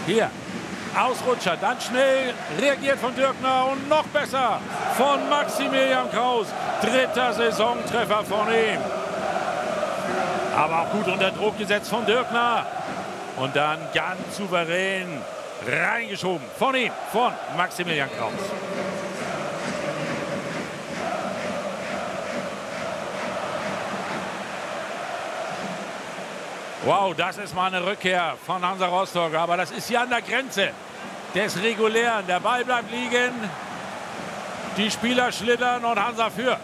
Hier, Ausrutscher, dann schnell reagiert von Dürkner und noch besser von Maximilian Kraus. 3. Saisontreffer von ihm. Aber auch gut unter Druck gesetzt von Dürkner. Und dann ganz souverän reingeschoben von ihm, von Maximilian Kraus. Wow, das ist mal eine Rückkehr von Hansa Rostock. Aber das ist hier an der Grenze des Regulären. Der Ball bleibt liegen. Die Spieler schlittern und Hansa führt.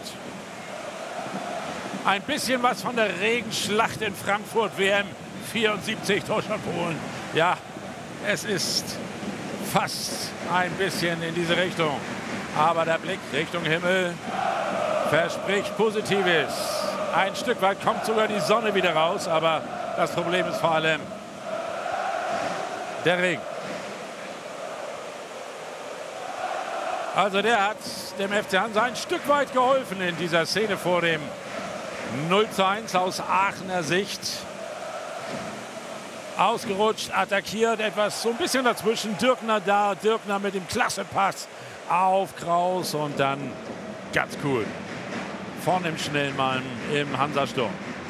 Ein bisschen was von der Regenschlacht in Frankfurt, WM 74, Deutschland, Polen. Ja, es ist fast ein bisschen in diese Richtung. Aber der Blick Richtung Himmel verspricht Positives. Ein Stück weit kommt sogar die Sonne wieder raus, aber das Problem ist vor allem der Regen. Also der hat dem FC Hansa ein Stück weit geholfen in dieser Szene vor dem 0:1 aus Aachener Sicht. Ausgerutscht, attackiert, etwas so ein bisschen dazwischen. Dürkner da, Dürkner mit dem Klassepass auf Kraus und dann ganz cool von dem Schnellmann im Hansa-Sturm.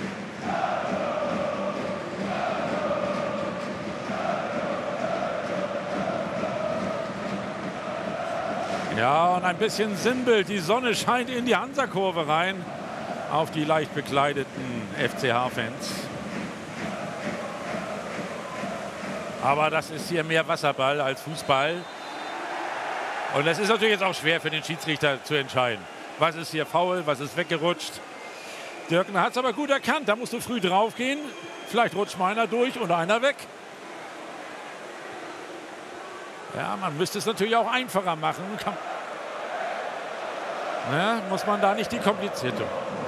Ja, und ein bisschen Sinnbild. Die Sonne scheint in die Hansa-Kurve rein auf die leicht bekleideten FCH-Fans. Aber das ist hier mehr Wasserball als Fußball. Und das ist natürlich jetzt auch schwer für den Schiedsrichter zu entscheiden. Was ist hier faul, was ist weggerutscht. Dürkner hat es aber gut erkannt. Da musst du früh drauf gehen. Vielleicht rutscht mal einer durch oder einer weg. Ja, man müsste es natürlich auch einfacher machen. Ja, muss man da nicht die komplizierte.